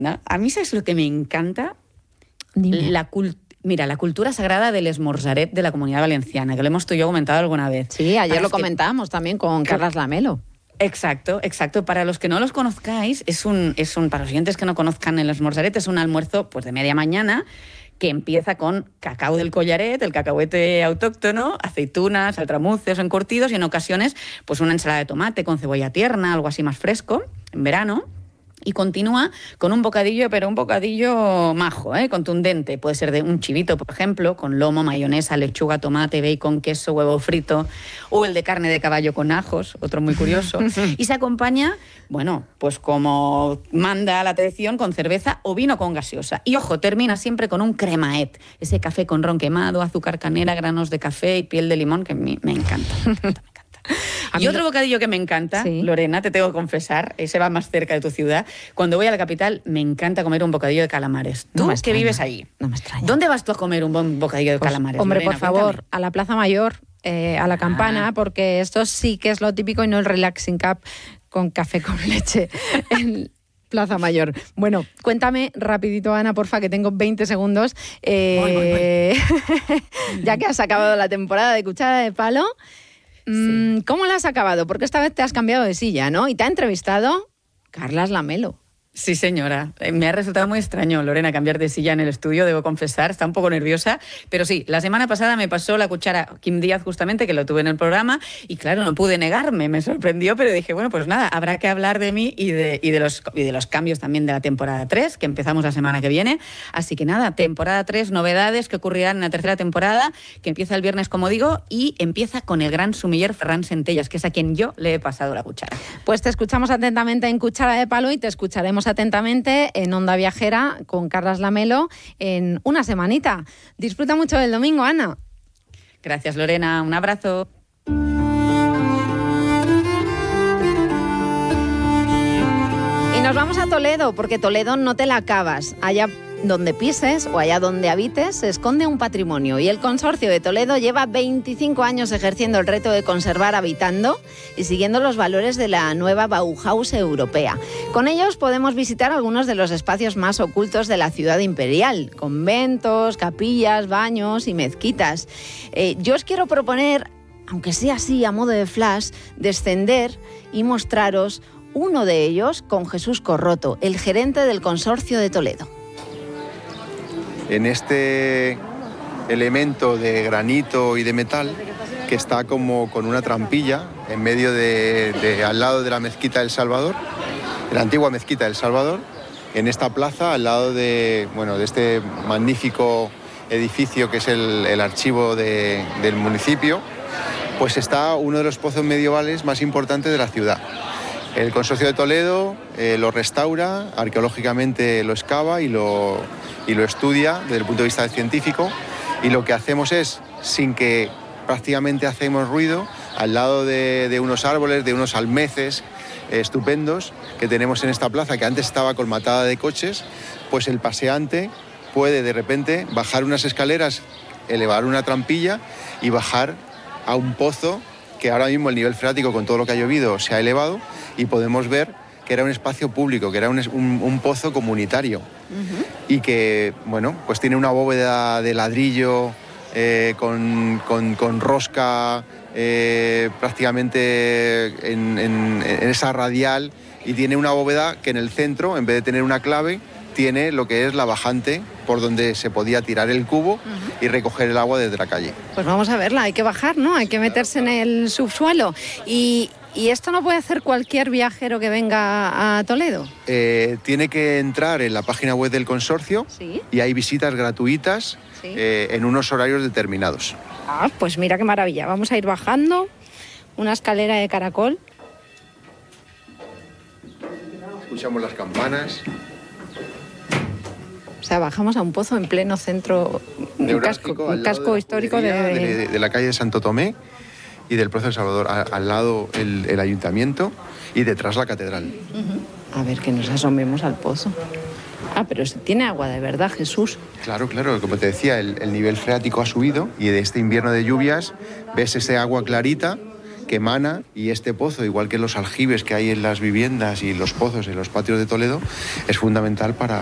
A mí, ¿sabes lo que me encanta? Dime. Mira, la cultura sagrada del esmorzaret de la Comunidad Valenciana, que lo hemos tú y yo comentado alguna vez. Sí, ayer lo comentábamos también con Carlas Lamelo. Exacto. Para los que no los conozcáis, para los oyentes que no conozcan el esmorzaret, es un almuerzo pues de media mañana que empieza con cacao del collaret, el cacahuete autóctono, aceitunas, altramuces o encurtidos y en ocasiones pues una ensalada de tomate con cebolla tierna, algo así más fresco, en verano. Y continúa con un bocadillo, pero un bocadillo majo, contundente. Puede ser de un chivito, por ejemplo, con lomo, mayonesa, lechuga, tomate, bacon, queso, huevo frito, o el de carne de caballo con ajos, otro muy curioso. Y se acompaña, bueno, pues como manda la tradición, con cerveza o vino con gaseosa. Y ojo, termina siempre con un cremaet, ese café con ron quemado, azúcar canela, granos de café y piel de limón, que me encanta. Y otro bocadillo que me encanta, sí. Lorena, te tengo que confesar, ese va más cerca de tu ciudad. Cuando voy a la capital, me encanta comer un bocadillo de calamares. Tú, que vives ahí. No me extraña. ¿Dónde vas tú a comer un buen bocadillo de calamares, hombre, Lorena? por favor, a la Plaza Mayor, a la Campana, porque esto sí que es lo típico y no el relaxing cup con café con leche en Plaza Mayor. Bueno, cuéntame rapidito, Ana, porfa, que tengo 20 segundos. Voy. Ya que has acabado la temporada de Cuchara de Palo, sí. ¿Cómo la has acabado? Porque esta vez te has cambiado de silla, ¿no? Y te ha entrevistado Carlas Lamelo. Sí, señora. Me ha resultado muy extraño, Lorena, cambiar de silla en el estudio, debo confesar. Está un poco nerviosa, pero sí, la semana pasada me pasó la cuchara Kim Díaz, justamente, que lo tuve en el programa, y claro, no pude negarme, me sorprendió, pero dije, bueno, pues nada, habrá que hablar de mí y de los cambios también de la temporada 3, que empezamos la semana que viene. Así que nada, temporada 3, novedades que ocurrirán en la tercera temporada, que empieza el viernes, como digo, y empieza con el gran sumiller Ferran Centellas, que es a quien yo le he pasado la cuchara. Pues te escuchamos atentamente en Cuchara de Palo y te escucharemos atentamente en Onda Viajera con Carlas Lamelo en una semanita. Disfruta mucho del domingo, Ana. Gracias, Lorena. Un abrazo. Y nos vamos a Toledo, porque Toledo no te la acabas. Allá donde pises o allá donde habites se esconde un patrimonio y el Consorcio de Toledo lleva 25 años ejerciendo el reto de conservar habitando y siguiendo los valores de la nueva Bauhaus europea. Con ellos podemos visitar algunos de los espacios más ocultos de la ciudad imperial, conventos, capillas, baños y mezquitas. Yo os quiero proponer, aunque sea así a modo de flash, descender y mostraros uno de ellos con Jesús Corroto, el gerente del Consorcio de Toledo. En este elemento de granito y de metal que está como con una trampilla en medio al lado de la mezquita del Salvador, la antigua mezquita del Salvador, en esta plaza al lado de este magnífico edificio que es el archivo del municipio, pues está uno de los pozos medievales más importantes de la ciudad. El Consorcio de Toledo lo restaura, arqueológicamente lo excava y lo estudia desde el punto de vista científico, y lo que hacemos es, sin que prácticamente hacemos ruido, al lado de unos árboles, de unos almeces estupendos que tenemos en esta plaza, que antes estaba colmatada de coches, pues el paseante puede de repente bajar unas escaleras, elevar una trampilla y bajar a un pozo que ahora mismo el nivel freático con todo lo que ha llovido se ha elevado, y podemos ver que era un espacio público, que era un pozo comunitario. Uh-huh. Y que, pues tiene una bóveda de ladrillo con rosca prácticamente en esa radial, y tiene una bóveda que en el centro, en vez de tener una clave, tiene lo que es la bajante por donde se podía tirar el cubo, uh-huh, y recoger el agua desde la calle. Pues vamos a verla, hay que bajar, ¿no? Hay que meterse en el subsuelo. ¿Y esto no puede hacer cualquier viajero que venga a Toledo? Tiene que entrar en la página web del consorcio. ¿Sí? Y hay visitas gratuitas, ¿sí? En unos horarios determinados. Ah, pues mira qué maravilla. Vamos a ir bajando una escalera de caracol. Escuchamos las campanas. O sea, bajamos a un pozo en pleno centro, un casco histórico de la calle de Santo Tomé y del Pozo del Salvador. Al lado el ayuntamiento y detrás la catedral. Uh-huh. A ver, que nos asomemos al pozo. Ah, pero tiene agua de verdad, Jesús. Claro, como te decía, el nivel freático ha subido, y de este invierno de lluvias ves ese agua clarita que emana, y este pozo, igual que los aljibes que hay en las viviendas y los pozos en los patios de Toledo, es fundamental para